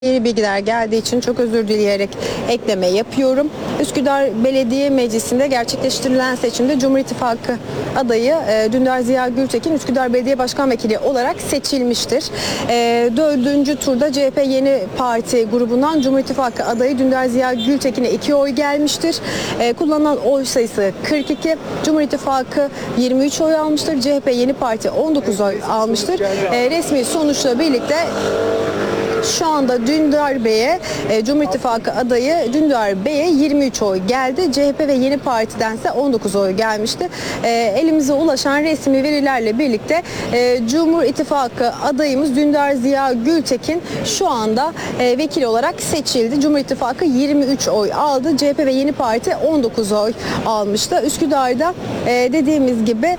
Yeni bilgiler geldiği için çok özür dileyerek ekleme yapıyorum. Üsküdar Belediye Meclisi'nde gerçekleştirilen seçimde Cumhur İttifakı adayı Dündar Ziya Gültekin Üsküdar Belediye Başkan Vekili olarak seçilmiştir. Dördüncü turda CHP Yeni Parti grubundan Cumhur İttifakı adayı Dündar Ziya Gültekin'e 2 oy gelmiştir. Kullanılan oy sayısı 42, Cumhur İttifakı 23 oy almıştır. CHP Yeni Parti 19 oy almıştır. Resmi sonuçla birlikte şu anda Dündar Bey'e, Cumhur İttifakı adayı Dündar Bey'e 23 oy geldi. CHP ve Yeni Parti'dense 19 oy gelmişti. Elimize ulaşan resmi verilerle birlikte Cumhur İttifakı adayımız Dündar Ziya Gültekin şu anda vekil olarak seçildi. Cumhur İttifakı 23 oy aldı. CHP ve Yeni Parti 19 oy almıştı. Üsküdar'da dediğimiz gibi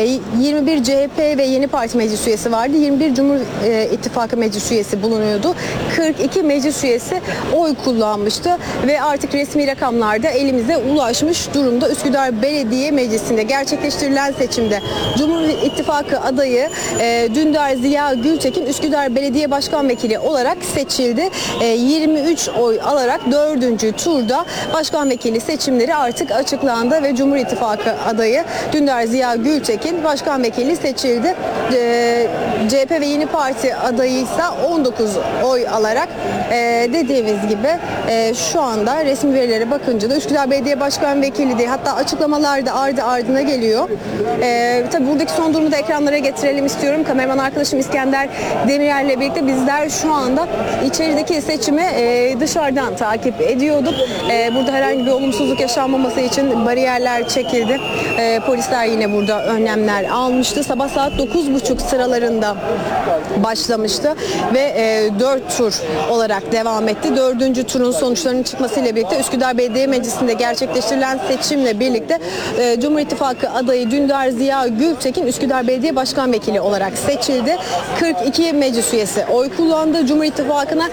21 CHP ve Yeni Parti meclis üyesi vardı. 21 Cumhur İttifakı meclis üyesi bulunuyordu. 42 meclis üyesi oy kullanmıştı ve artık resmi rakamlarda elimize ulaşmış durumda. Üsküdar Belediye Meclisi'nde gerçekleştirilen seçimde Cumhur İttifakı adayı Dündar Ziya Gültekin Üsküdar Belediye Başkan Vekili olarak seçildi. 23 oy alarak 4. turda başkan vekili seçimleri artık açıklandı ve Cumhur İttifakı adayı Dündar Ziya Gültekin başkan vekili seçildi. CHP ve Yeni Parti adayı ise 19 oy alarak dediğimiz gibi şu anda resmi verilere bakınca da Üsküdar Belediye Başkan Vekili değil, hatta açıklamalar da ardı ardına geliyor. Tabii buradaki son durumu da ekranlara getirelim istiyorum. Kameraman arkadaşım İskender Demirel ile birlikte bizler şu anda içerideki seçimi dışarıdan takip ediyorduk. Burada herhangi bir olumsuzluk yaşanmaması için bariyerler çekildi. Polisler yine burada önlemler almıştı. Sabah saat 9.30 sıralarında başlamıştı ve 4 tur olarak devam etti. 4. turun sonuçlarının çıkmasıyla birlikte Üsküdar Belediye Meclisi'nde gerçekleştirilen seçimle birlikte Cumhur İttifakı adayı Dündar Ziya Gültekin Üsküdar Belediye Başkan Vekili olarak seçildi. 42 meclis üyesi oy kullandı. Cumhur İttifakı'na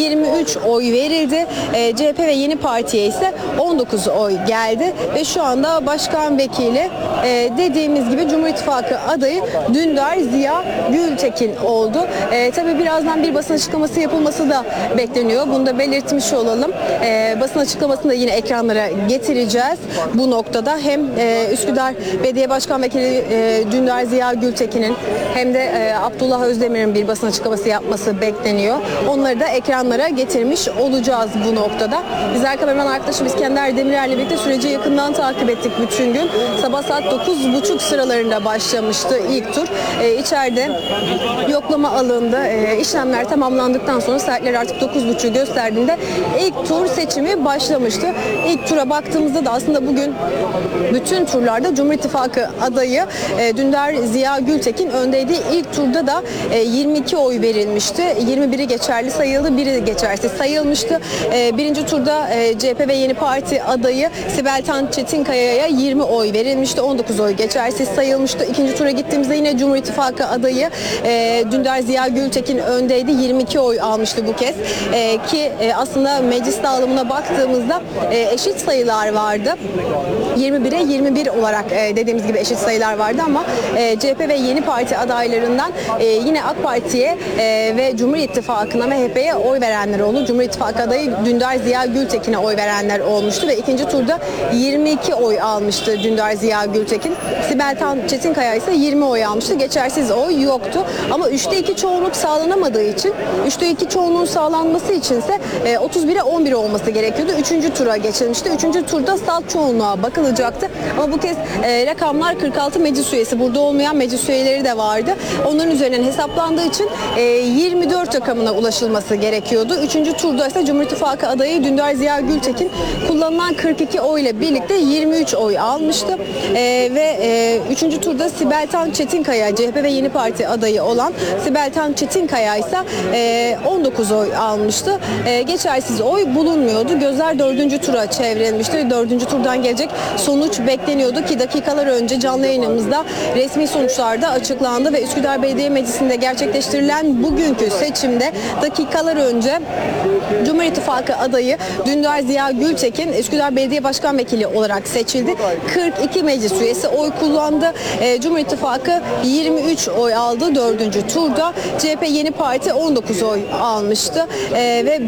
23 oy verildi. CHP ve Yeni Parti'ye ise 19 oy geldi ve şu anda başkan vekili dediğimiz gibi Cumhur İttifakı adayı Dündar Ziya Gültekin oldu. Tabii birazdan bir basın açıklaması yapılması da bekleniyor. Bunu da belirtmiş olalım. Basın açıklamasını da yine ekranlara getireceğiz. Bu noktada hem Üsküdar Belediye Başkan Vekili Dündar Ziya Gültekin'in hem de Abdullah Özdemir'in bir basın açıklaması yapması bekleniyor. Onları da ekranlara getirmiş olacağız bu noktada. Bizler kameraman arkadaşım İskender Demirel ile birlikte süreci yakından takip ettik bütün gün. Sabah saat 9.30 sıralarında başlamıştı ilk tur. İçeride yoklama alındı. İşlemler tamamlandıktan sonra saatler artık 9.30 gösterdiğinde ilk tur seçimi başlamıştı. İlk tura baktığımızda da aslında bugün bütün turlarda Cumhur İttifakı adayı Dündar Ziya Gültekin öndeydi. İlk turda da 22 oy verilmişti. 21'i geçerli sayıldı, biri geçersiz sayılmıştı. Birinci turda CHP ve Yeni Parti adayı Sibel Tan Çetinkaya'ya 20 oy verilmişti. 19 oy geçersiz sayılmıştı. İkinci tura gittiğimizde yine Cumhur İttifakı adayı Dündar Ziya Gültekin öndeydi. 22 oy almıştı bu kez. Ki aslında meclis dağılımına baktığımızda eşit sayılar vardı. 21'e 21 olarak dediğimiz gibi eşit sayılar vardı ama CHP ve Yeni Parti adaylarından yine AK Parti'ye ve Cumhur İttifakı'na MHP'ye oy verenler oldu. Cumhur İttifakı adayı Dündar Ziya Gültekin'e oy verenler olmuştu ve ikinci turda 22 oy almıştı Dündar Ziya Gültekin. Sibel Tan Çetinkaya ise 20 oy almıştı. Geçersiz oy yoktu. Ama 3'te 2 çoğunluk sağlanamadığı için 3'te 2 çoğunluğun sağlanması içinse 31'e 11 olması gerekiyordu. 3. tura geçilmişti. 3. turda salt çoğunluğa bakılacaktı. Ama bu kez rakamlar 46 meclis üyesi. Burada olmayan meclis üyeleri de vardı. Onların üzerinden hesaplandığı için 24 rakamına ulaşılması gerekiyordu. 3. turda ise Cumhur İttifakı adayı Dündar Ziya Gültekin kullanılan 42 oy ile birlikte 23 oy almıştı. Ve 3. turda Sibel Tan Çetinkaya CHP ve Yeni Parti adayı olan Sibel Tan Çetinkaya ise 19 oy almıştı. Geçersiz oy bulunmuyordu. Gözler 4. tura çevrilmişti. 4. turdan gelecek sonuç bekleniyordu ki dakikalar önce canlı yayınımızda resmi sonuçlar da açıklandı ve Üsküdar Belediye Meclisi'nde gerçekleştirilen bugünkü seçimde dakikalar önce Cumhur İttifakı adayı Dündar Ziya Gültekin Üsküdar Belediye Başkan Vekili olarak seçildi. 42 meclis üyesi oy kullandı. Cumhur İttifakı 23 oy aldı 4. turda. CHP Yeni Parti 19 oy oy almıştı ve